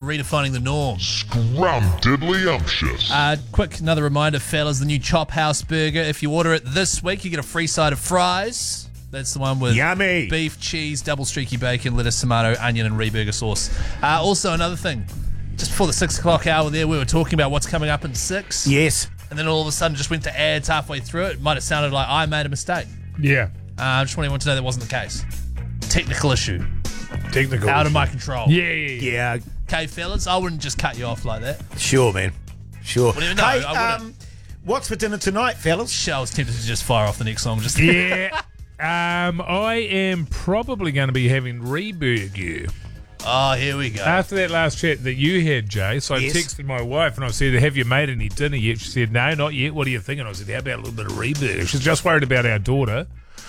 redefining the norm. Scrumdiddlyumptious. Quick, another reminder, fellas, the new Chop House burger. If you order it this week, you get a free side of fries. That's the one with Yummy. beef, cheese, double streaky bacon, lettuce, tomato, onion, and reburger sauce. Also, another thing, just before the 6 o'clock hour there, we were talking about what's coming up in 6. Yes. And then all of a sudden just went to ads halfway through it. It might have sounded like I made a mistake. Yeah. I just want to know that wasn't the case. Technical issue. Technical. Out of my control. Yeah. Okay, fellas, I wouldn't just cut you off like that. Sure, man. Sure. Well, no, hey, I wouldn't. what's for dinner tonight, fellas? I was tempted to just fire off the next song. Just Yeah. I am probably going to be having Reburger. Oh, here we go. After that last chat that you had, Jay, so I Yes. texted my wife and I said, have you made any dinner yet? She said, no, not yet. What do you think? And I said, how about a little bit of Reburger? She's just worried about our daughter.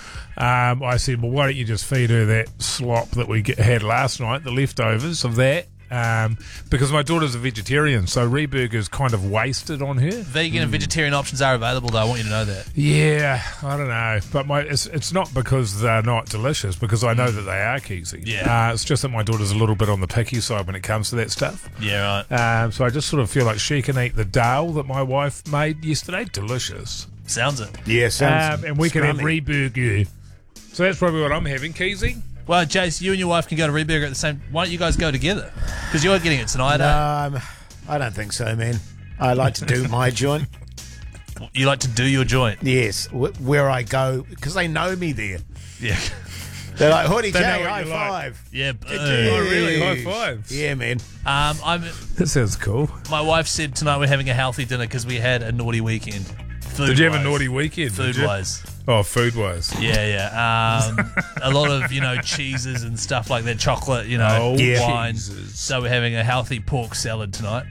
I said, well, why don't you just feed her that slop that we had last night, the leftovers of that? Because my daughter's a vegetarian, so Reburger's kind of wasted on her. Vegan and vegetarian options are available, though. I want you to know that. Yeah, I don't know. But it's not because they're not delicious, because I know that they are cheesy. Yeah. It's just that my daughter's a little bit on the picky side when it comes to that stuff. Yeah, right. So I just sort of feel like she can eat the dal that my wife made yesterday. Delicious. Sounds it. Yeah, sounds and we can have scrummy. Reburger. So that's probably what I'm having, Keezy. Well, Jace, you and your wife can go to Reburger at the same. Why don't you guys go together? Because you're getting it tonight. I don't think so, man. I like to do my joint. You like to do your joint. Yes, where I go, because they know me there. Yeah. They're like, Hoodie They know J, what high you like. five. Yeah. Oh, really? High fives. Yeah, man. That sounds cool. My wife said tonight we're having a healthy dinner because we had a naughty weekend. Did you have a naughty weekend? did you? Food-wise. Oh, food-wise. Yeah. A lot of, cheeses and stuff like that, chocolate, Oh, yeah. wine. Jesus. So we're having a healthy pork salad tonight.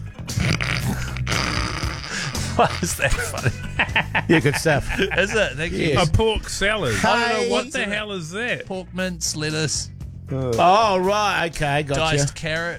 Why is that funny? Yeah, good stuff. Is it? Thank you. Yes. A pork salad. I don't know what the Hey. hell is that. Pork mince, lettuce, Oh, right. Okay, gotcha. diced carrot.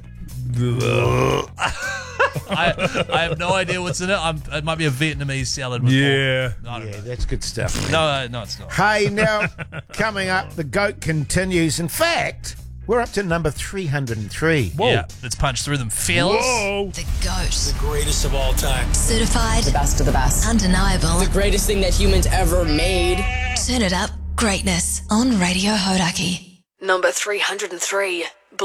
I have no idea what's in it. It might be a Vietnamese salad with Yeah. pork. I don't Yeah, know. that's good stuff. No, it's not. Hey, now, coming up, the GOAT continues. In fact, we're up to number 303. Whoa. Yeah, let's punch through them. Fellas. Whoa. The GOAT. Greatest of all time. Certified. The best of the best. Undeniable. The greatest thing that humans ever made. Turn it up. Greatness on Radio Hodaki. Number 303.